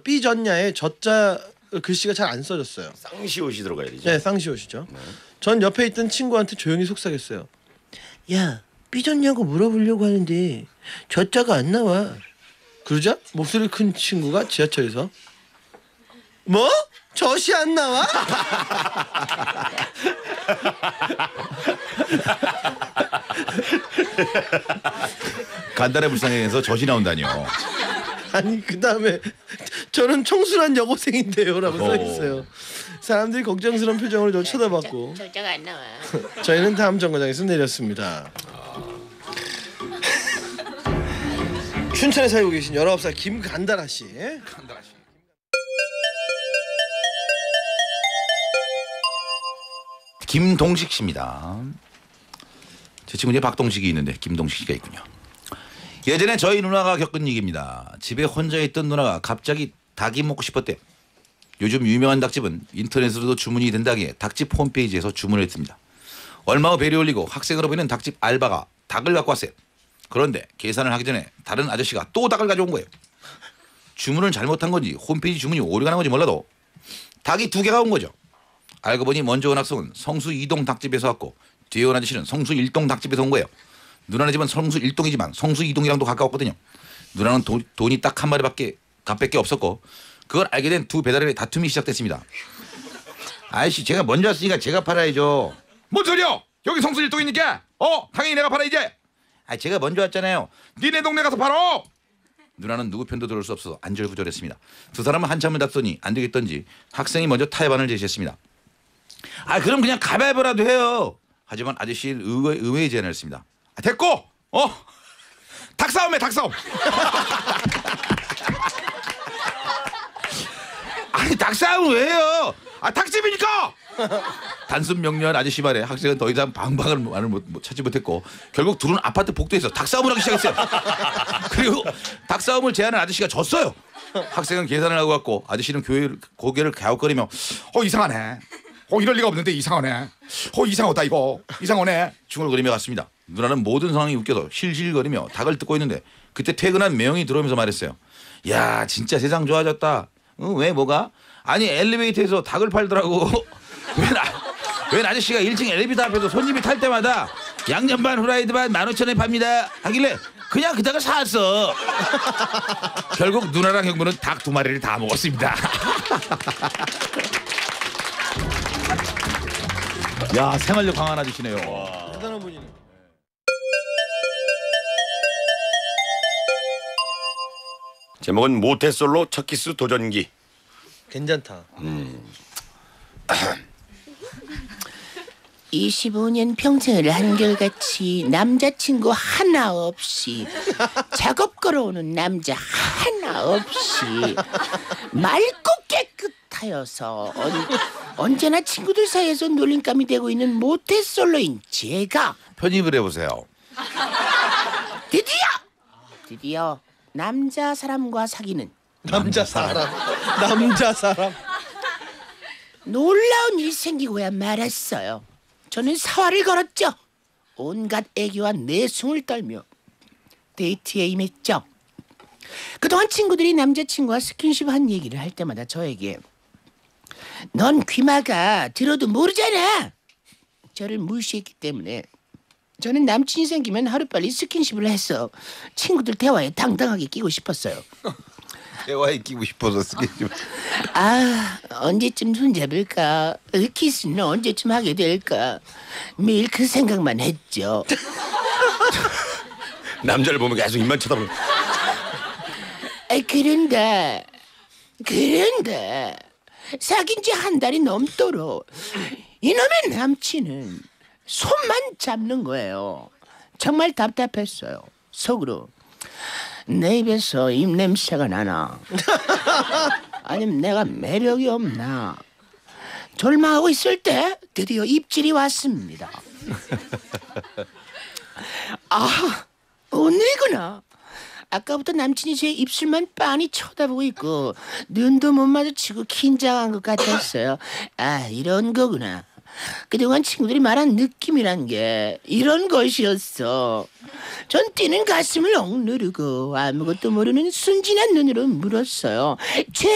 삐졌냐에 젖자 글씨가 잘 안 써졌어요. 쌍시옷이 들어가야 되죠. 네, 쌍시옷이죠. 전 옆에 있던 친구한테 조용히 속삭였어요. 야, 삐졌냐고 물어보려고 하는데 젖자가 안 나와. 그러자 목소리 큰 친구가 지하철에서 뭐? 젖이 안 나와? 간단해 불쌍해서 젖이 나온다뇨. 아니 그 다음에 저는 청순한 여고생인데요라고 써있어요. 사람들이 걱정스러운 표정으로 저 쳐다봤고 절자가 안 나와. 저희는 다음 정거장에서 내렸습니다. 춘천에 살고 계신 19살 김간다라 씨. 김동식 씨입니다. 제 친구 중에 박동식이 있는데 김동식 씨가 있군요. 예전에 저희 누나가 겪은 얘기입니다. 집에 혼자 있던 누나가 갑자기 닭이 먹고 싶었대요. 요즘 유명한 닭집은 인터넷으로도 주문이 된다기에 닭집 홈페이지에서 주문을 했습니다. 얼마 후 배를 올리고 학생으로 보이는 닭집 알바가 닭을 갖고 왔어요. 그런데 계산을 하기 전에 다른 아저씨가 또 닭을 가져온 거예요. 주문을 잘못한 건지 홈페이지 주문이 오류가 난 건지 몰라도 닭이 2개가 온 거죠. 알고 보니 먼저 온 학생은 성수 2동 닭집에서 왔고 뒤에 온 아저씨는 성수 1동 닭집에서 온 거예요. 누나네 집은 성수 1동이지만 성수 2동이랑도 가까웠거든요. 누나는 돈이 딱 한 마리밖에 값밖에 없었고 그걸 알게 된 두 배달원의 다툼이 시작됐습니다. 아저씨 제가 먼저 왔으니까 제가 팔아야죠. 뭔 소리야? 여기 성수 1동이니까 당연히 내가 팔아야지. 제가 먼저 왔잖아요. 니네 동네 가서 팔어. 누나는 누구 편도 들을 수 없어서 안절부절했습니다. 두 사람은 한참을 다투니 안 되겠던지 학생이 먼저 타협안을 제시했습니다. 그럼 그냥 가위바위보라도 해요. 하지만 아저씨는 의외의 제안을 했습니다. 됐고 닭싸움해 닭싸움. 아니 닭싸움을 왜 해요? 닭집이니까. 단순 명료한 아저씨 말에 학생은 더 이상 방방을 찾지 못했고 결국 둘은 아파트 복도에서 닭싸움을 하기 시작했어요. 그리고 닭싸움을 제안한 아저씨가 졌어요. 학생은 계산을 하고 갔고 아저씨는 고개를 갸웃거리며 이상하네. 이럴 리가 없는데 이상하네. 이상하다 이거. 이상하네. 중얼거리며 갔습니다. 누나는 모든 상황이 웃겨서 실실거리며 닭을 뜯고 있는데 그때 퇴근한 매형이 들어오면서 말했어요. 야 진짜 세상 좋아졌다. 왜 뭐가? 아니 엘리베이터에서 닭을 팔더라고. 웬 아저씨가 1층 엘리베이터 앞에서 손님이 탈 때마다 양념 반 후라이드 반 15,000원에 팝니다 하길래 그냥 그 닭을 사왔어. 결국 누나랑 형부는 닭 2마리를 다 먹었습니다. 야 생활력 강한 아저씨네요. 대단한 분이네. 제목은 모태솔로 첫 키스 도전기. 괜찮다. 25년 평생을 한결같이 남자친구 하나 없이 작업 걸어오는 남자 하나 없이 맑고 깨끗하여서 언제나 친구들 사이에서 놀림감이 되고 있는 모태솔로인 제가 편입을 해보세요. 드디어 남자 사람과 사귀는 남자 사람. 놀라운 일이 생기고야 말았어요. 저는 사활을 걸었죠. 온갖 애교와 내숭을 떨며 데이트에 임했죠. 그동안 친구들이 남자친구와 스킨십한 얘기를 할 때마다 저에게 넌 귀마가 들어도 모르잖아. 저를 무시했기 때문에 저는 남친이 생기면 하루빨리 스킨십을 해서 친구들 대화에 당당하게 끼고 싶었어요. 대화에 끼고 싶어서 스킨십. 언제쯤 손잡을까? 키스는 언제쯤 하게 될까? 매일 그 생각만 했죠. 남자를 보면 계속 입만 쳐다보는. 그런데 사귄 지 한 달이 넘도록 이놈의 남친은 손만 잡는 거예요. 정말 답답했어요. 속으로 내 입에서 입냄새가 나나 아니면 내가 매력이 없나 절망하고 있을 때 드디어 입질이 왔습니다. 오늘이구나. 아까부터 남친이 제 입술만 빤히 쳐다보고 있고 눈도 못 마주치고 긴장한 것 같았어요. 이런 거구나. 그동안 친구들이 말한 느낌이란 게 이런 것이었어. 전 뛰는 가슴을 억누르고 아무것도 모르는 순진한 눈으로 물었어요.